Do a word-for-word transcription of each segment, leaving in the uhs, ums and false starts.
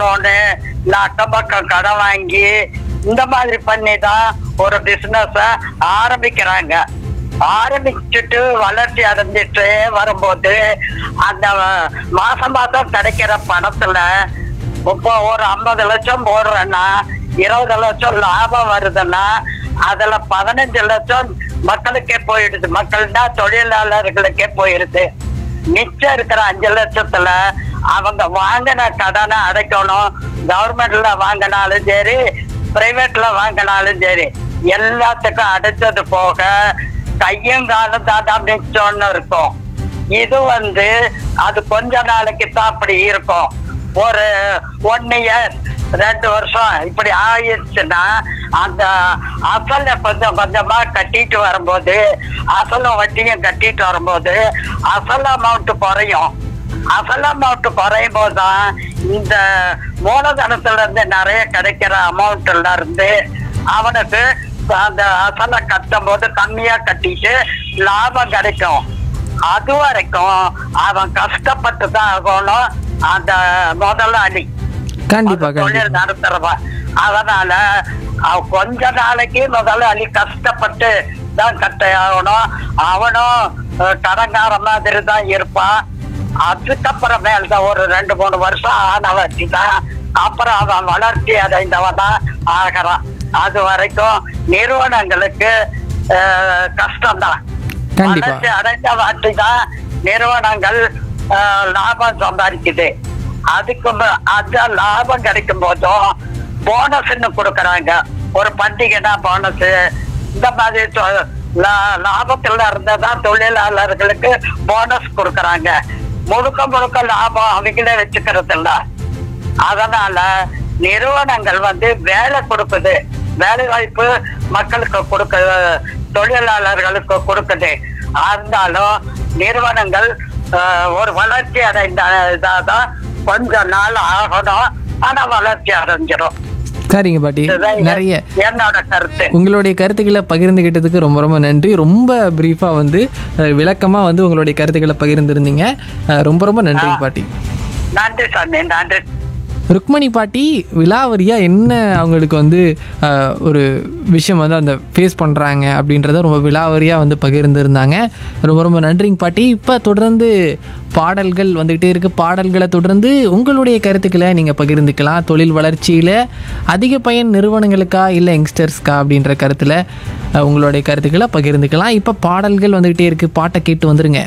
Loan, இல்ல அக்கம் பக்கம் கடன் வாங்கி இந்த மாதிரி பண்ணி தான் ஒரு பிசினஸ ஆரம்பிக்கிறாங்க. ஆரம்பிச்சுட்டு வளர்ச்சி அடைஞ்சிட்டு வரும்போது அந்த மாசம் மாசம் கிடைக்கிற பணத்துல இப்போ ஒரு ஐம்பது லட்சம் போடுறேன்னா இருபது லட்சம் லாபம் வருதுன்னா அதுல பதினஞ்சு லட்சம் மக்களுக்கே போயிடுது. மக்கள்னா தொழிலாளர்களுக்கே போயிடுது. மிச்சம் இருக்கிற அஞ்சு லட்சத்துல அவங்க வாங்கின கடனை அடைக்கணும். கவர்மெண்ட்ல வாங்கினாலும் சரி, பிரைவேட்ல வாங்கினாலும் சரி, எல்லாத்துக்கும் அடைச்சது போக கையும் காலம் தான் மிச்சம்னு இருக்கும். இது வந்து அது கொஞ்ச நாளைக்கு தான் அப்படி இருக்கும். ஒரு ஒன் இயர் ரெண்டு வருஷம் இப்படி ஆயிடுச்சுன்னா அந்த அசலை கொஞ்சம் கொஞ்சமா கட்டிட்டு வரும்போது, அசலும் வட்டியும் கட்டிட்டு வரும்போது அசல் அமௌண்ட் குறையும். அசல் அமௌண்ட் குறையும் போதுதான் இந்த மூலதனத்துல இருந்து நிறைய கிடைக்கிற அமௌண்ட்ல இருந்து அவனுக்கு அந்த அசலை கட்டும் போது கம்மியா கட்டிட்டு லாபம் கிடைக்கும். அது வரைக்கும் அவன் கஷ்டப்பட்டு தான் ஆகணும் அந்த முதலாளி, தொழில் நடத்துறவன். அதனால கொஞ்ச நாளைக்கு முதலாளி கஷ்டப்பட்டு தான் கட்ட ஆகணும். அவனும் கடங்கார மாதிரி தான் இருப்பான். அதுக்கப்புறம் மேல்தான் ஒரு ரெண்டு மூணு வருஷம் ஆன வச்சு தான் அப்புறம் அவன் வளர்ச்சி அடைந்தவன் தான் ஆகிறான். அது வரைக்கும் நிறுவனங்களுக்கு கஷ்டம்தான். வளர்ச்சி அடைந்த வாட்டி தான் நிறுவனங்கள் லாபம் சம்பாதிக்குது. அதுக்கு அந்த லாபம் கிடைக்கும் போதும் போனஸ்ன்னு கொடுக்கறாங்க. ஒரு பண்டிகைனா போனஸ், இந்த மாதிரி லாபத்துல இருந்ததான் தொழிலாளர்களுக்கு போனஸ் கொடுக்கறாங்க. முழுக்க முழுக்க லாபம் அவங்களே வச்சுக்கிறது இல்ல. அதனால நிறுவனங்கள் வந்து வேலை கொடுக்குது, வேலை வாய்ப்பு மக்களுக்கு கொடுக்க, தொழிலாளர்களுக்கு கொடுக்குது. இருந்தாலும் நிறுவனங்கள் ஒரு வளர்ச்சி அடைந்த இதாதான் கொஞ்ச நாள் ஆகணும். ஆனா வளர்ச்சி அடைஞ்சிடும். சரிங்க பாட்டி, நிறைய என்னோட கருத்து. உங்களுடைய கருத்துக்களை பகிர்ந்துகிட்டதுக்கு ரொம்ப ரொம்ப நன்றி. ரொம்ப பிரீஃபா வந்து விளக்கமா வந்து உங்களுடைய கருத்துக்களை பகிர்ந்துருந்தீங்க. ரொம்ப ரொம்ப நன்றி பாட்டி. நன்றி சாமி, நன்றி. ருக்மணி பாட்டி விலாவரியா என்ன அவங்களுக்கு வந்து ஒரு விஷயம் வந்து அந்த ஃபேஸ் பண்ணுறாங்க அப்படின்றத ரொம்ப விலாவரியாக வந்து பகிர்ந்துருந்தாங்க. ரொம்ப ரொம்ப நன்றிங்க பாட்டி. இப்போ தொடர்ந்து பாடல்கள் வந்துக்கிட்டே இருக்குது. பாடல்களை தொடர்ந்து உங்களுடைய கருத்துக்களை நீங்கள் பகிர்ந்துக்கலாம். தொழில் வளர்ச்சியில் அதிக பயன் நிறுவனங்களுக்கா இல்லை யங்ஸ்டர்ஸ்க்கா அப்படின்ற கருத்தில் உங்களுடைய கருத்துக்களை பகிர்ந்துக்கலாம். இப்போ பாடல்கள் வந்துக்கிட்டே இருக்குது. பாட்டை கேட்டு வந்துடுங்க.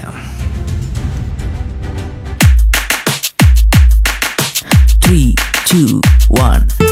Three, two, one.